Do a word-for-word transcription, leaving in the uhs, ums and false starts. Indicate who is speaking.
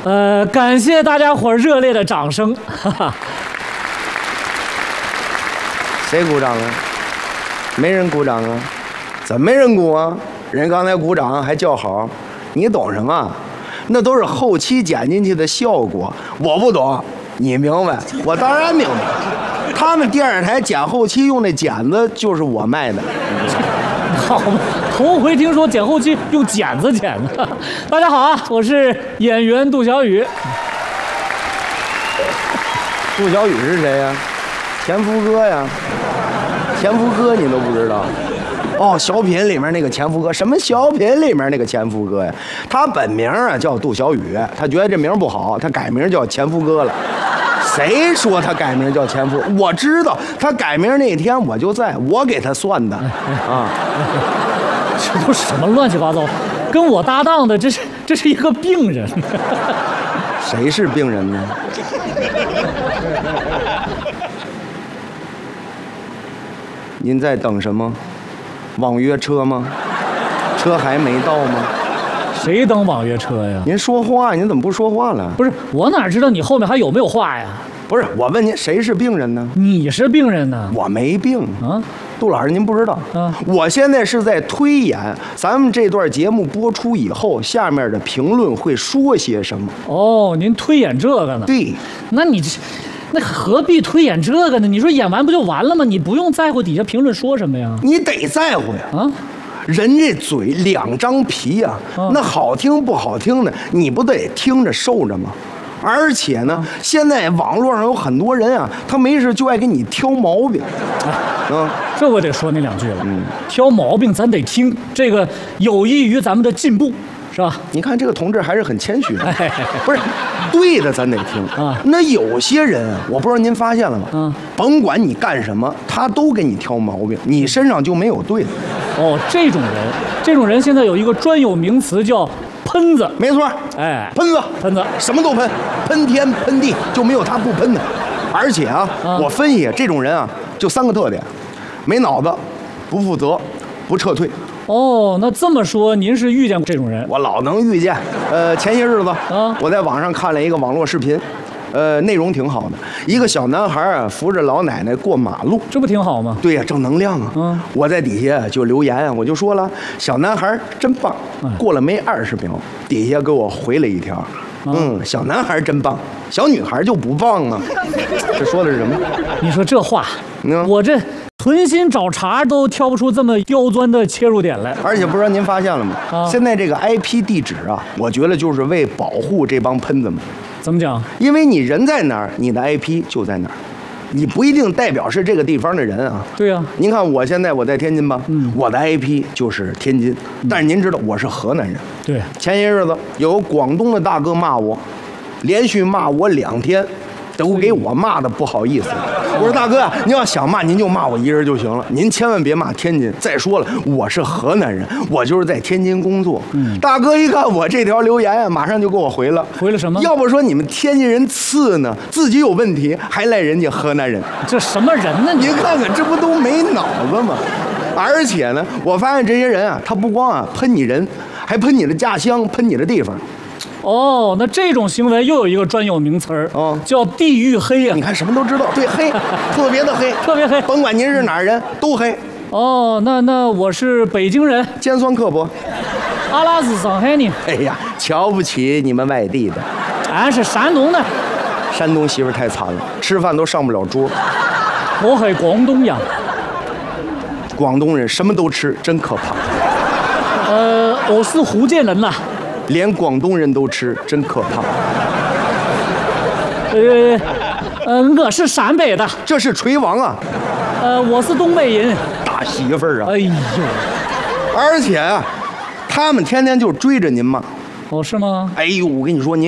Speaker 1: 呃，感谢大家伙热烈的掌声。哈哈。
Speaker 2: 谁鼓掌啊？没人鼓掌啊？怎么没人鼓啊？人刚才鼓掌还叫好，你懂什么？那都是后期剪进去的效果，我不懂，你明白？我当然明白。他们电视台剪后期用那剪子就是我卖的。
Speaker 1: 好嘛，头回听说剪后期用剪子剪的。大家好啊，我是演员杜小雨。
Speaker 2: 杜小雨是谁呀？前夫哥呀。前夫哥你都不知道？哦，小品里面那个前夫哥，什么小品里面那个前夫哥呀？他本名啊叫杜小雨，他觉得这名不好，他改名叫前夫哥了。谁说他改名叫前夫？我知道，他改名那天我就在，我给他算的啊。
Speaker 1: 这都什么乱七八糟？跟我搭档的，这是这是一个病人。
Speaker 2: 谁是病人呢？您在等什么？网约车吗？车还没到吗？
Speaker 1: 谁等网约车呀？
Speaker 2: 您说话，您怎么不说话了？
Speaker 1: 不是，我哪知道你后面还有没有话呀？
Speaker 2: 不是，我问您，谁是病人呢？
Speaker 1: 你是病人呢？
Speaker 2: 我没病
Speaker 1: 啊。
Speaker 2: 杜老师，您不知道啊？我现在是在推演咱们这段节目播出以后，下面的评论会说些什么。
Speaker 1: 哦，您推演这个呢？
Speaker 2: 对。
Speaker 1: 那你这。那何必推演这个呢？你说演完不就完了吗？你不用在乎底下评论说什么呀？
Speaker 2: 你得在乎呀！啊，人这嘴两张皮呀、啊，那好听不好听的，你不得听着受着吗？而且呢，啊、现在网络上有很多人啊，他没事就爱给你挑毛病。
Speaker 1: 啊，啊这我得说你两句了。嗯，挑毛病咱得听，这个有益于咱们的进步。是吧？
Speaker 2: 你看这个同志还是很谦虚的，不是对的，咱得听啊。那有些人，我不知道您发现了吗？嗯，甭管你干什么，他都给你挑毛病，你身上就没有对的。
Speaker 1: 哦，这种人，这种人现在有一个专有名词叫喷子。
Speaker 2: 没错，
Speaker 1: 哎，
Speaker 2: 喷子，
Speaker 1: 喷子，
Speaker 2: 什么都喷，喷天喷地，就没有他不喷的。而且啊，啊我分析这种人啊，就三个特点：没脑子，不负责，不撤退。
Speaker 1: 哦，那这么说，您是遇见过这种人？
Speaker 2: 我老能遇见。呃，前些日子啊，我在网上看了一个网络视频，呃，内容挺好的。一个小男孩啊，扶着老奶奶过马路，
Speaker 1: 这不挺好吗？
Speaker 2: 对呀、啊，正能量啊。嗯，我在底下就留言啊，我就说了，小男孩真棒。过了没二十秒，底下给我回了一条，嗯，小男孩真棒，小女孩就不棒啊。这说的是什么？
Speaker 1: 你说这话，嗯、我这。存心找茬都挑不出这么刁钻的切入点来，
Speaker 2: 而且不知道您发现了吗？啊、现在这个 I P 地址啊，我觉得就是为保护这帮喷子们。
Speaker 1: 怎么讲？
Speaker 2: 因为你人在哪儿，你的 I P 就在哪儿，你不一定代表是这个地方的人啊。
Speaker 1: 对呀、啊，
Speaker 2: 您看我现在我在天津吧，嗯，我的 I P 就是天津，嗯、但是您知道我是河南人。
Speaker 1: 对，
Speaker 2: 前些日子有广东的大哥骂我，连续骂我两天。都给我骂的不好意思，我说大哥啊，您要想骂您就骂我一人就行了，您千万别骂天津。再说了，我是河南人，我就是在天津工作。嗯，大哥一看我这条留言啊，马上就给我回了，
Speaker 1: 回了什么？
Speaker 2: 要不说你们天津人次呢，自己有问题还赖人家河南人，
Speaker 1: 这什么人呢？
Speaker 2: 您看看这不都没脑子吗？而且呢，我发现这些人啊，他不光啊喷你人，还喷你的家乡，喷你的地方。
Speaker 1: 哦，那这种行为又有一个专有名词儿，哦，叫地域黑啊！
Speaker 2: 你看什么都知道，对，黑，特别的黑，
Speaker 1: 特别黑，
Speaker 2: 甭管您是哪儿人，都黑。
Speaker 1: 哦，那那我是北京人，
Speaker 2: 尖酸刻薄。
Speaker 1: 阿拉是上海人。
Speaker 2: 哎呀，瞧不起你们外地的。
Speaker 1: 俺是山东的。
Speaker 2: 山东媳妇太惨了，吃饭都上不了桌。
Speaker 1: 我是广东人。
Speaker 2: 广东人什么都吃，真可怕。
Speaker 1: 呃，我是福建人呐。
Speaker 2: 连广东人都吃，真可怕。
Speaker 1: 呃，呃，我是陕北的，
Speaker 2: 这是锤王啊。
Speaker 1: 呃，我是东北人，
Speaker 2: 大媳妇儿啊。
Speaker 1: 哎呦，
Speaker 2: 而且啊，他们天天就追着您骂。
Speaker 1: 哦，是吗？
Speaker 2: 哎呦，我跟你说，您